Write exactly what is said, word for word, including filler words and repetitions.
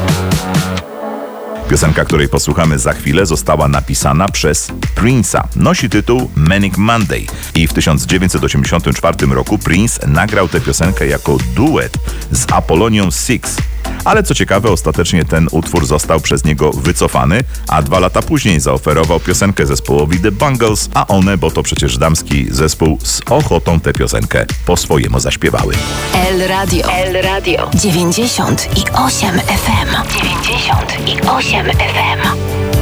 Piosenka, której posłuchamy za chwilę, została napisana przez Prince'a. Nosi tytuł Manic Monday i w tysiąc dziewięćset osiemdziesiątym czwartym roku Prince nagrał tę piosenkę jako duet z Apollonią Six. Ale co ciekawe, ostatecznie ten utwór został przez niego wycofany, a dwa lata później zaoferował piosenkę zespołowi The Bangles, a one, bo to przecież damski zespół, z ochotą tę piosenkę po swojemu zaśpiewały. El Radio. El Radio. dziewięćdziesiąt i osiem F M. dziewięćdziesiąt i osiem F M.